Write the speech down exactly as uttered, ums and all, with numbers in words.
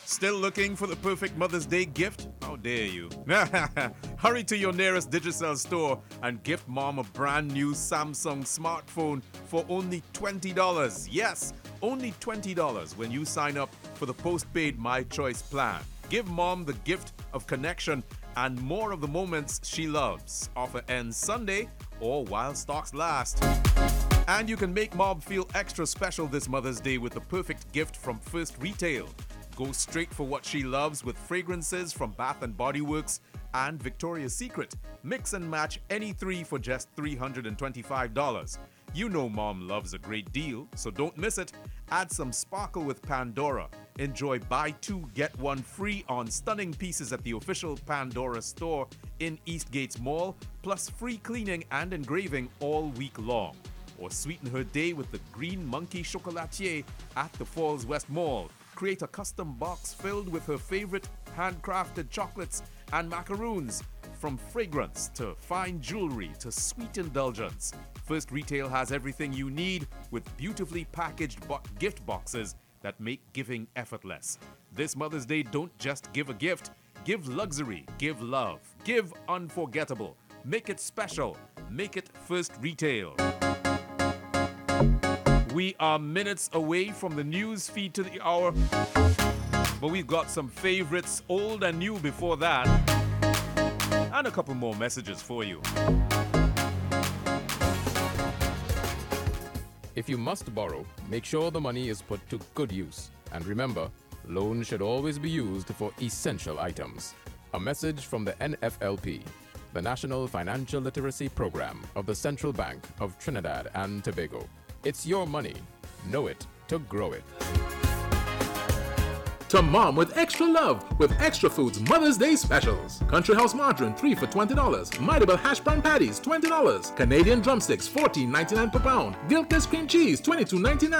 Still looking for the perfect Mother's Day gift? How dare you? Hurry to your nearest Digicel store and gift mom a brand new Samsung smartphone for only twenty dollars. Yes, only twenty dollars when you sign up for the postpaid My Choice plan. Give mom the gift of connection and more of the moments she loves. Offer ends Sunday or while stocks last. And you can make mom feel extra special this Mother's Day with the perfect gift from First Retail. Go straight for what she loves with fragrances from Bath and Body Works and Victoria's Secret. Mix and match any three for just three hundred twenty-five dollars. You know mom loves a great deal, so don't miss it. Add some sparkle with Pandora. Enjoy buy two, get one free on stunning pieces at the official Pandora store in Eastgates Mall, plus free cleaning and engraving all week long. Or sweeten her day with the Green Monkey Chocolatier at the Falls West Mall. Create a custom box filled with her favorite handcrafted chocolates and macaroons. From fragrance to fine jewelry to sweet indulgence, First Retail has everything you need with beautifully packaged bo- gift boxes that make giving effortless. This Mother's Day, don't just give a gift, give luxury, give love, give unforgettable. Make it special. Make it First Retail. We are minutes away from the news feed to the hour, but we've got some favorites, old and new before that, and a couple more messages for you. If you must borrow, make sure the money is put to good use. And remember, loans should always be used for essential items. A message from the N F L P, the National Financial Literacy Program of the Central Bank of Trinidad and Tobago. It's your money. Know it to grow it. To mom with extra love with Extra Foods Mother's Day specials. Country House margarine three for twenty dollars. Mightyville hash brown patties twenty dollars. Canadian drumsticks fourteen ninety-nine per pound. Gilchrist cream cheese twenty-two ninety-nine.